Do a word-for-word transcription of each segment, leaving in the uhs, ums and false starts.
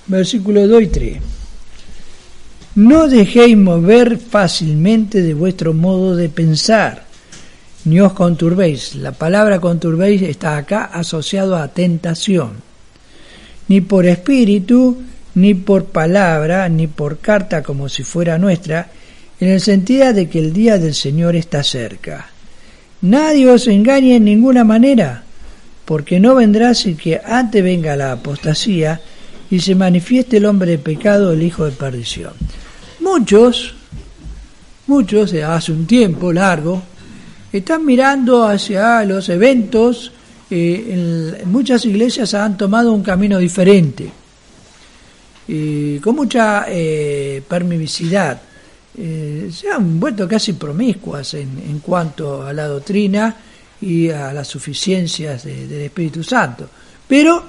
versículos dos y tres. No dejéis mover fácilmente de vuestro modo de pensar, ni os conturbéis. La palabra conturbéis está acá asociado a tentación. Ni por espíritu, ni por palabra, ni por carta como si fuera nuestra, en el sentido de que el día del Señor está cerca. Nadie os engañe en ninguna manera, porque no vendrá sin que antes venga la apostasía y se manifieste el hombre de pecado, el hijo de perdición. Muchos, muchos, hace un tiempo largo, están mirando hacia los eventos. Eh, en muchas iglesias han tomado un camino diferente, eh, con mucha eh, permisividad. Eh, se han vuelto casi promiscuas en, en cuanto a la doctrina y a las suficiencias de, del Espíritu Santo. Pero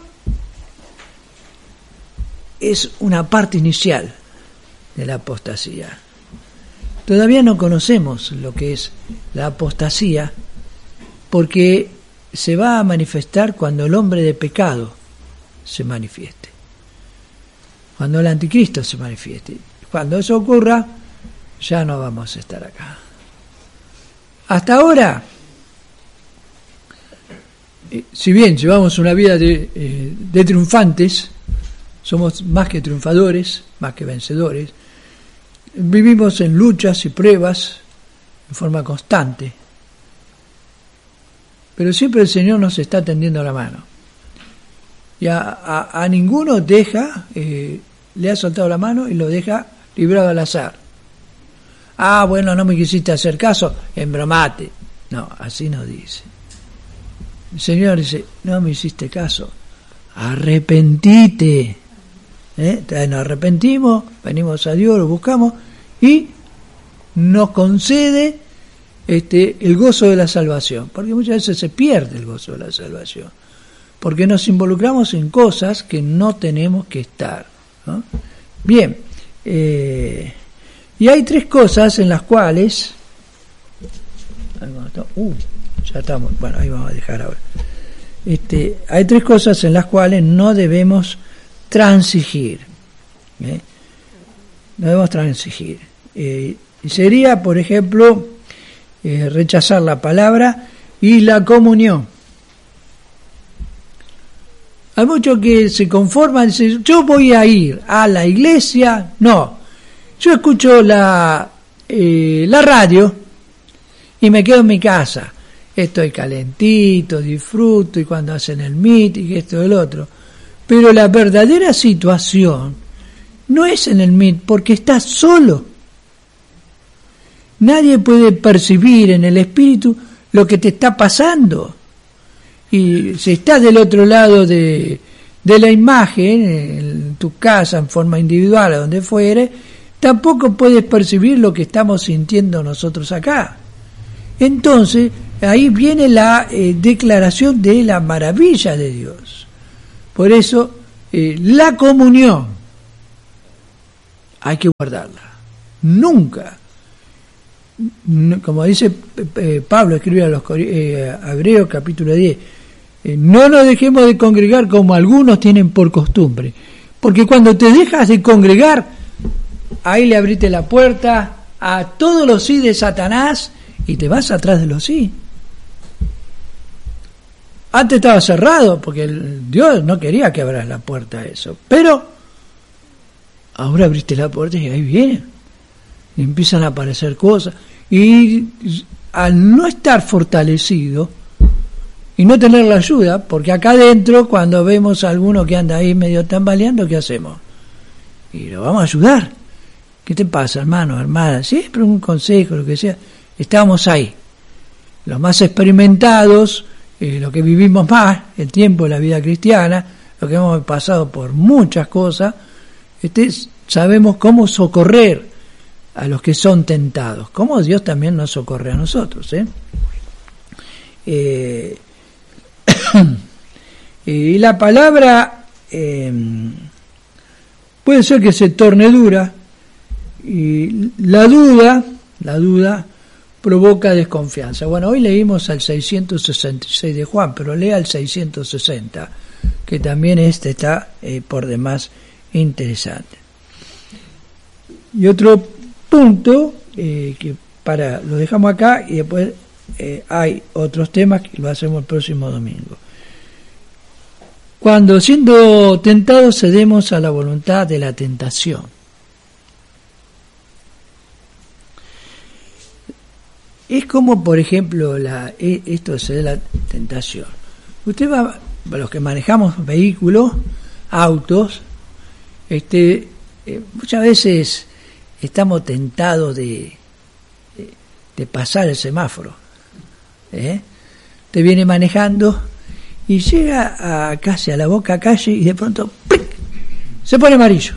es una parte inicial de la apostasía. Todavía no conocemos lo que es la apostasía, porque se va a manifestar cuando el hombre de pecado se manifieste, cuando el anticristo se manifieste. Cuando eso ocurra, ya no vamos a estar acá. Hasta ahora, eh, si bien llevamos una vida de, eh, de triunfantes, somos más que triunfadores, más que vencedores, vivimos en luchas y pruebas en forma constante, pero siempre el Señor nos está tendiendo la mano, y a, a, a ninguno deja, eh, le ha soltado la mano y lo deja librado al azar. Ah, bueno, no me quisiste hacer caso, embromate. No, así no dice. El Señor dice, no me hiciste caso, arrepentite. ¿Eh? Entonces nos arrepentimos, venimos a Dios, lo buscamos y nos concede este, el gozo de la salvación, porque muchas veces se pierde el gozo de la salvación, porque nos involucramos en cosas que no tenemos que estar, ¿no? Bien, eh, y hay tres cosas en las cuales, uh, ya estamos, bueno, ahí vamos a dejar ahora, este, hay tres cosas en las cuales no debemos transigir, ¿eh? no debemos transigir, eh, y sería, por ejemplo, eh, rechazar la palabra y la comunión. Hay muchos que se conforman y dicen, yo voy a ir a la iglesia. No, yo escucho la eh, la radio y me quedo en mi casa, estoy calentito, disfruto, y cuando hacen el meeting, esto y el otro. Pero la verdadera situación no es en el meeting, porque estás solo. Nadie puede percibir en el espíritu lo que te está pasando. Y si estás del otro lado de, de la imagen, en tu casa, en forma individual, o donde fuere, tampoco puedes percibir lo que estamos sintiendo nosotros acá. Entonces, ahí viene la eh, declaración de la maravilla de Dios. Por eso, eh, la comunión hay que guardarla. Nunca. Como dice eh, Pablo, escribe a los eh, Hebreos capítulo diez, eh, no nos dejemos de congregar como algunos tienen por costumbre, porque cuando te dejas de congregar, ahí le abriste la puerta a todos los sí de Satanás y te vas atrás de los sí. Antes estaba cerrado porque el, Dios no quería que abras la puerta a eso, pero ahora abriste la puerta y ahí vienen, y empiezan a aparecer cosas, y al no estar fortalecido y no tener la ayuda, porque acá adentro cuando vemos a alguno que anda ahí medio tambaleando, ¿qué hacemos? Y lo vamos a ayudar. ¿Qué te pasa, hermano, hermana? Siempre un consejo, lo que sea. Estamos ahí, los más experimentados, eh, los que vivimos más el tiempo de la vida cristiana, los que hemos pasado por muchas cosas, este, sabemos cómo socorrer a los que son tentados, como Dios también nos socorre a nosotros, ¿eh? Eh, y la palabra eh, puede ser que se torne dura, y la duda, la duda provoca desconfianza. Bueno, hoy leímos al seiscientos sesenta y seis de Juan, pero lea el seiscientos sesenta, que también este está eh, por demás interesante. Y otro punto eh, que para lo dejamos acá y después eh, hay otros temas que lo hacemos el próximo domingo. Cuando siendo tentados cedemos a la voluntad de la tentación. Es como, por ejemplo, la, esto de la tentación. Usted va, los que manejamos vehículos, autos, este, eh, muchas veces estamos tentados de, de, de pasar el semáforo. ¿eh? Usted viene manejando y llega a casi a la boca calle y de pronto ¡plic! Se pone amarillo.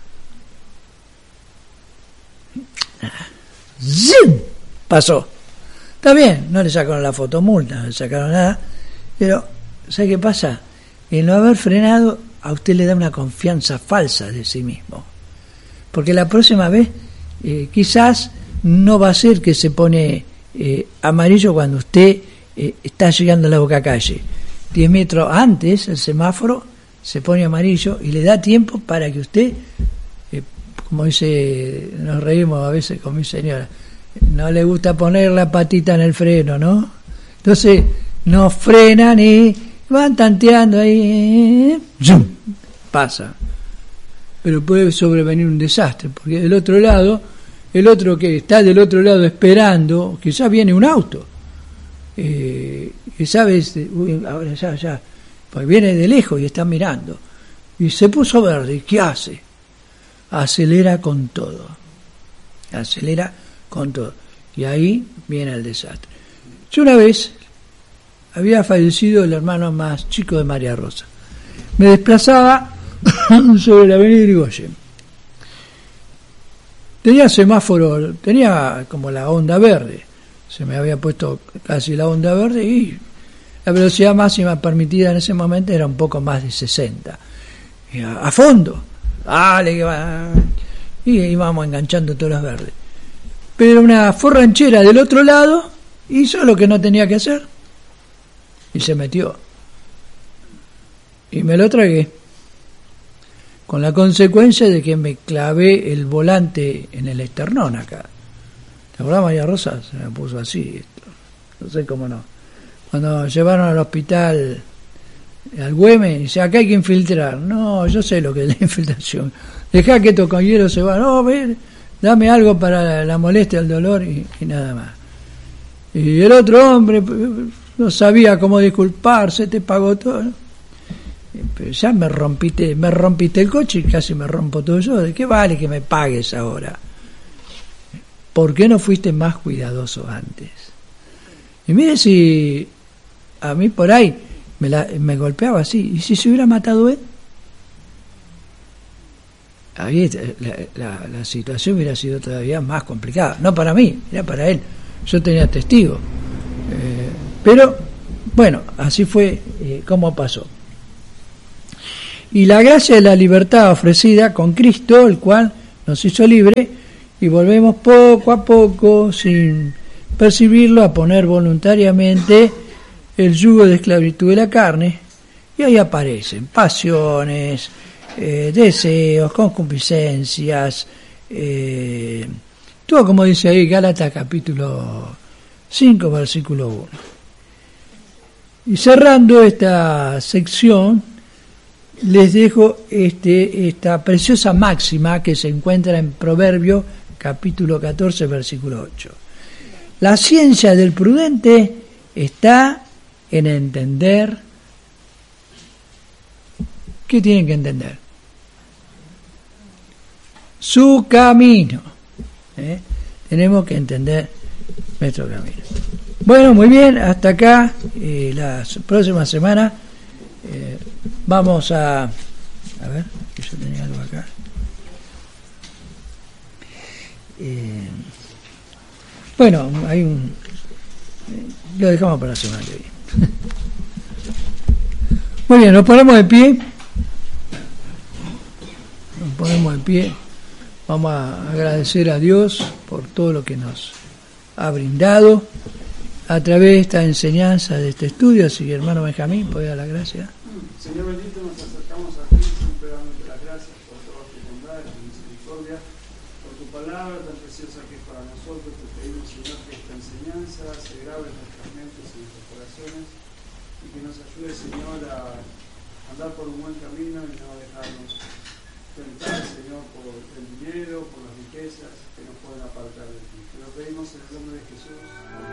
¡Zim! Pasó. Está bien, no le sacaron la fotomulta, no le sacaron nada, pero ¿sabe qué pasa? El no haber frenado a usted le da una confianza falsa de sí mismo. Porque la próxima vez eh, quizás no va a ser que se pone eh, amarillo cuando usted eh, está llegando a la boca calle. Diez metros antes el semáforo se pone amarillo y le da tiempo para que usted, eh, como dice, nos reímos a veces con mi señora, no le gusta poner la patita en el freno, ¿no? Entonces no frenan y van tanteando ahí, ¡zum! Pasa. Pero puede sobrevenir un desastre, porque del otro lado, el otro que está del otro lado esperando, quizás viene un auto, eh, que sabes, uy, ahora ya, ya, pues viene de lejos y está mirando, y se puso verde, ¿qué hace? Acelera con todo, acelera con todo, y ahí viene el desastre. Yo una vez había fallecido el hermano más chico de María Rosa, me desplazaba sobre la avenida Irigoyen, tenía semáforo, tenía como la onda verde, se me había puesto casi la onda verde y la velocidad máxima permitida en ese momento era un poco más de sesenta, y a, a fondo, dale que va, y íbamos enganchando todas las verdes, pero una forranchera del otro lado hizo lo que no tenía que hacer y se metió y me lo tragué, con la consecuencia de que me clavé el volante en el esternón acá. ¿Te acordás, María Rosa? Se me puso así esto. No sé cómo no. Cuando llevaron al hospital al Güemes, dice, acá hay que infiltrar. No, yo sé lo que es la infiltración. Dejá que estos compañeros se van. No, ven, dame algo para la molestia, el dolor y, y nada más. Y el otro hombre no sabía cómo disculparse, te pagó todo, ¿no? Pero ya me rompiste, me rompiste el coche y casi me rompo todo yo. ¿De qué vale que me pagues ahora? ¿Por qué no fuiste más cuidadoso antes? Y mire si a mí por ahí me, la, me golpeaba así. ¿Y si se hubiera matado él? Ahí la, la, la situación hubiera sido todavía más complicada. No para mí, era para él. Yo tenía testigo. Eh, pero, bueno, así fue eh, como pasó. Y la gracia de la libertad ofrecida con Cristo, el cual nos hizo libre, y volvemos poco a poco, sin percibirlo, a poner voluntariamente el yugo de esclavitud de la carne, y ahí aparecen pasiones, eh, deseos, concupiscencias, eh, todo como dice ahí Gálatas capítulo cinco, versículo uno. Y cerrando esta sección, les dejo este, esta preciosa máxima que se encuentra en Proverbio capítulo catorce, versículo ocho. La ciencia del prudente está en entender. ¿Qué tienen que entender? Su camino. ¿eh? Tenemos que entender nuestro camino. Bueno, muy bien, hasta acá. Eh, la próxima semana eh, vamos a... A ver, que yo tenía algo acá. Eh, bueno, hay un... Eh, lo dejamos para la semana que viene. Muy bien, nos ponemos de pie. Nos ponemos de pie. Vamos a agradecer a Dios por todo lo que nos ha brindado a través de esta enseñanza, de este estudio. Así que, hermano Benjamín, puede dar la gracia. Señor bendito, nos acercamos a ti, siempre dándote las gracias por toda tu bondad, tu misericordia, por tu palabra tan preciosa que es para nosotros. Te pedimos, Señor, que esta enseñanza se grabe en nuestras mentes y en nuestros corazones y que nos ayude, Señor, a andar por un buen camino y no dejarnos tentar, Señor, por el dinero, por las riquezas que nos pueden apartar de ti. Te lo pedimos en el nombre de Jesús.